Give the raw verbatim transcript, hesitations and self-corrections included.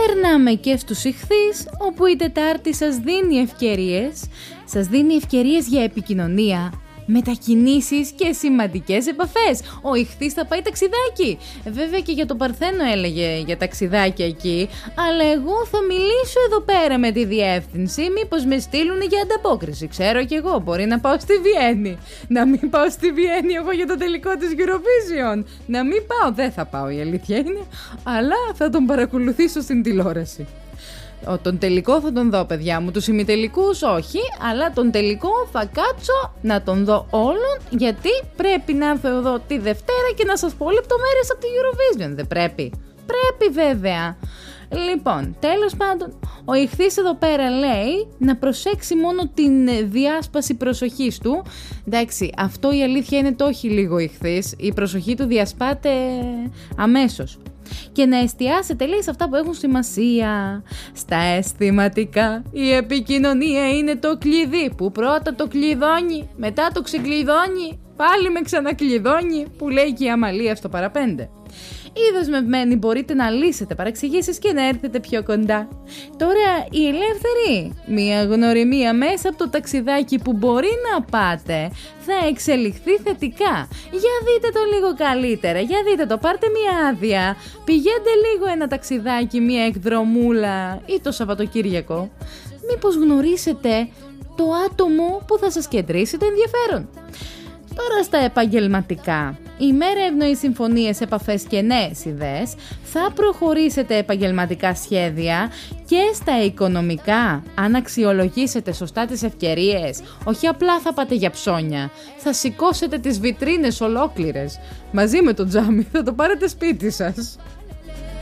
περνάμε και στους ιχθύς, όπου η Τετάρτη σας δίνει ευκαιρίες, σας δίνει ευκαιρίες για επικοινωνία, μετακινήσεις και σημαντικές επαφές. Ο ιχθύς θα πάει ταξιδάκι. Βέβαια και για το Παρθένο έλεγε για ταξιδάκια εκεί, αλλά εγώ θα μιλήσω εδώ πέρα με τη διεύθυνση, μήπως με στείλουν για ανταπόκριση. Ξέρω κι εγώ, μπορεί να πάω στη Βιέννη. Να μην πάω στη Βιέννη εγώ για το τελικό της Eurovision. Να μην πάω, δεν θα πάω, η αλήθεια είναι, αλλά θα τον παρακολουθήσω στην τηλεόραση. Ο, τον τελικό θα τον δω, παιδιά μου, τους ημιτελικούς όχι, αλλά τον τελικό θα κάτσω να τον δω όλον, γιατί πρέπει να έρθω εδώ τη Δευτέρα και να σας πω λεπτομέρειες από τη Eurovision, δεν πρέπει? Πρέπει βέβαια. Λοιπόν, τέλος πάντων, ο ιχθύς εδώ πέρα λέει να προσέξει μόνο την διάσπαση προσοχής του. Εντάξει, αυτό η αλήθεια είναι το έχει λίγο ιχθύς, η προσοχή του διασπάται αμέσως. Και να εστιάσετε, λέει, σε αυτά που έχουν σημασία, στα αισθηματικά. Η επικοινωνία είναι το κλειδί που πρώτα το κλειδώνει, μετά το ξεκλειδώνει, πάλι με ξανακλειδώνει, που λέει και η Αμαλία στο παραπέντε. Οι δεσμευμένοι μπορείτε να λύσετε παραξηγήσεις και να έρθετε πιο κοντά. Τώρα οι ελεύθεροι, μια γνωριμία μέσα από το ταξιδάκι που μπορεί να πάτε θα εξελιχθεί θετικά. Για δείτε το λίγο καλύτερα, για δείτε το, πάρτε μια άδεια, πηγαίνετε λίγο ένα ταξιδάκι, μια εκδρομούλα ή το Σαββατοκύριακο. Μήπως γνωρίσετε το άτομο που θα σας κεντρήσει το ενδιαφέρον. Τώρα στα επαγγελματικά. Η μέρα ευνοεί συμφωνίες, επαφές και νέες ιδέες. Θα προχωρήσετε επαγγελματικά σχέδια και στα οικονομικά. Αν αξιολογήσετε σωστά τις ευκαιρίες, όχι απλά θα πάτε για ψώνια. Θα σηκώσετε τις βιτρίνες ολόκληρες. Μαζί με το τζάμι θα το πάρετε σπίτι σας.